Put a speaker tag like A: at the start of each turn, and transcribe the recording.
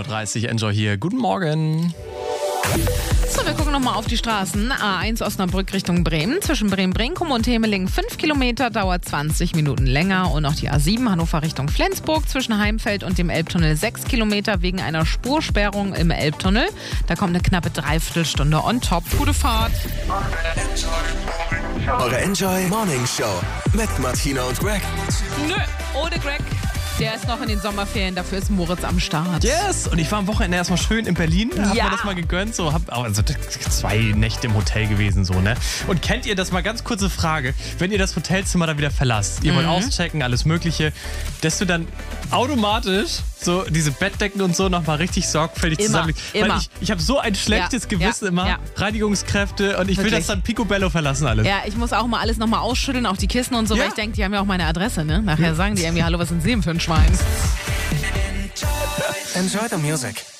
A: 9.30 Uhr, Enjoy hier. Guten Morgen.
B: So, wir gucken nochmal auf die Straßen. A1 Osnabrück Richtung Bremen. Zwischen Bremen-Brinkum und Hemeling 5 Kilometer, dauert 20 Minuten länger. Und auch die A7 Hannover Richtung Flensburg. Zwischen Heimfeld und dem Elbtunnel 6 Kilometer wegen einer Spursperrung im Elbtunnel. Da kommt eine knappe Dreiviertelstunde on top. Gute Fahrt.
C: Eure Enjoy Morning Show mit Martina und Greg.
B: Nö, ohne Greg. Der ist noch in den Sommerferien, dafür ist Moritz am Start.
A: Yes! Und ich war am Wochenende erstmal schön in Berlin. Hab
B: Ja.
A: mir das mal gegönnt. So, also 2 Nächte im Hotel gewesen, so, ne? Und kennt ihr das, mal ganz kurze Frage, wenn ihr das Hotelzimmer da wieder verlasst, ihr wollt auschecken, alles Mögliche, dass du dann automatisch so diese Bettdecken und so nochmal richtig sorgfältig zusammen.
B: Immer.
A: Weil ich habe so ein schlechtes Gewissen immer,
B: ja.
A: Reinigungskräfte, und ich will
B: Wirklich.
A: das dann picobello verlassen alles.
B: Ja, ich muss auch mal alles nochmal ausschütteln, auch die Kissen und so,
A: Ja.
B: weil ich denke, die haben ja auch meine Adresse, ne? Nachher sagen die irgendwie, hallo, was sind Sie denn für ein Schwein?
C: Enjoy the music.